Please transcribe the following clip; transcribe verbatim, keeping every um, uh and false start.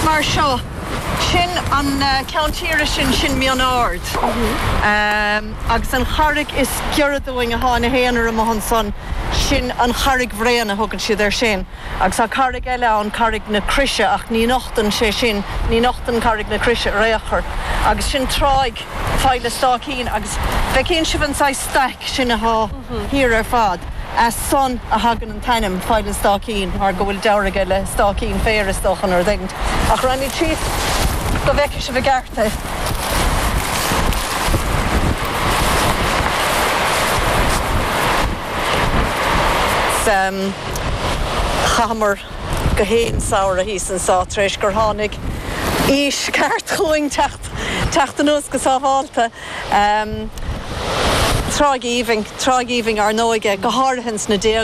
Mar seo sin an ceantíire sin sin mian ard. Agus an charig is gearadúing a hána héanaar am an son sin an charig bhréana thugann siad ar sin. Agus a charig eile an charig na crise ach ní nochtan sé sin, ní nochtan charig na crise réachar. Agus sin tráig fáile stácín agus bheith cén si bhain sa staic sin a há hir ar fad. As son a hagan an tainnim fáile stácín mar go bhfuil deirige le stácín féar is dochan ar dinged. Ach ranní tríd go bheice se bh garta. Um, chamar go héin saoir a hís an sátrééis gur tháinig ís ceart chuing techt techt an ús go sáháilta. Um, Trágíhing, trágíhing ar nóige go háirthins na déag